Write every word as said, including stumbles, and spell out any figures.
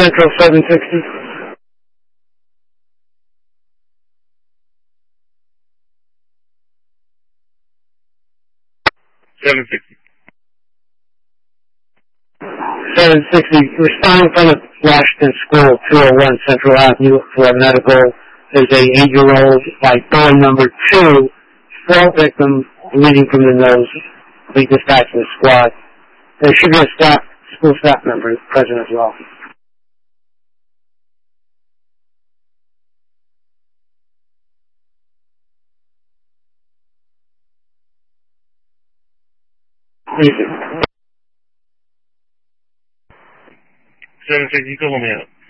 Central seven sixty. seven sixty. seven sixty, responding from the Washington School, two oh one Central Avenue for medical. There's a eight-year-old by door number two, fall victim, bleeding from the nose. We dispatched the squad. There should be a staff, school staff member present as well. seven sixty, you can hold me up.